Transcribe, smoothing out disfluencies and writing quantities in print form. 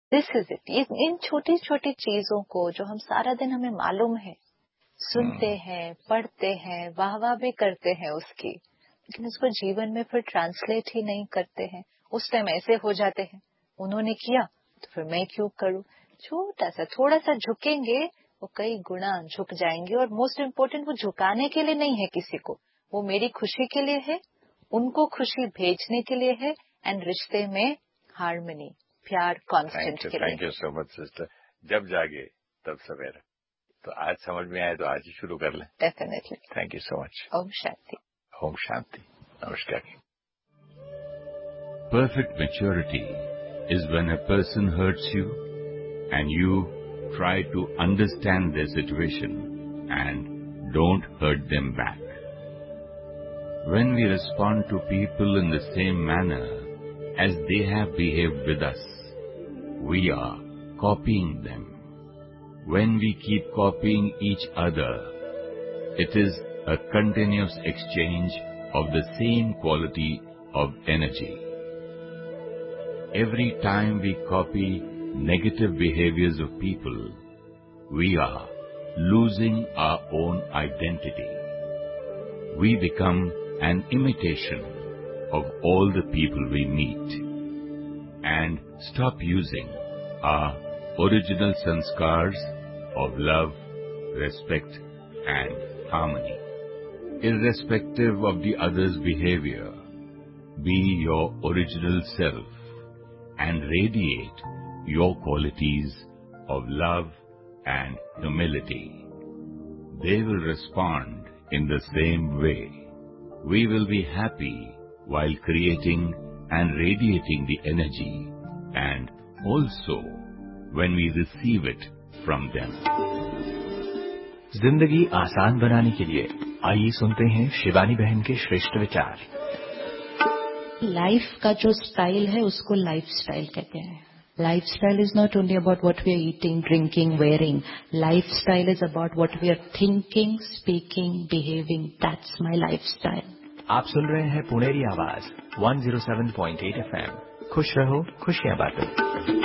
This is it. इन छोटी छोटी चीजों को जो हम सारा दिन हमें मालूम है, सुनते हैं, पढ़ते हैं, वाह भी करते हैं उसकी, लेकिन उसको जीवन में फिर ट्रांसलेट ही नहीं करते हैं। उस टाइम ऐसे हो जाते हैं, उन्होंने किया तो फिर मैं क्यों करूं। छोटा सा थोड़ा सा झुकेंगे, वो कई गुना झुक जाएंगे। और मोस्ट इम्पोर्टेंट, वो झुकाने के लिए नहीं है किसी को, वो मेरी खुशी के लिए है, उनको खुशी भेजने के लिए है, एंड रिश्ते में हार्मनी, प्यार कांस्टेंट के लिए। Thank you so much sister. जब जागे तब सवेरा। तो आज समझ में आए तो आज ही शुरू कर लें। Definitely. Thank you so much. Om Shanti. Om Shanti. नमस्कार। Perfect maturity is when a person hurts you and you try to understand their situation and don't hurt them back. When we respond to people in the same manner as they have behaved with us, we are copying them. When we keep copying each other, it is a continuous exchange of the same quality of energy. Every time we copy negative behaviors of people, we are losing our own identity. We become an imitation of all the people we meet and stop using our original sanskars of love, respect and harmony. Irrespective of the other's behavior, be your original self and radiate your qualities of love and humility. They will respond in the same way. We will be happy while creating and radiating the energy, and also when we receive it from them. जिंदगी आसान बनाने के लिए आइए सुनते हैं शिवानी बहन के श्रेष्ठ विचार। लाइफ का जो स्टाइल है उसको लाइफ स्टाइल कहते हैं। Life style is not only about what we are eating, drinking, wearing. Life style is about what we are thinking, speaking, behaving. That's my life style. आप सुन रहे हैं पुणेरी आवाज 107.8 FM। खुश रहो, खुशियां बांटो।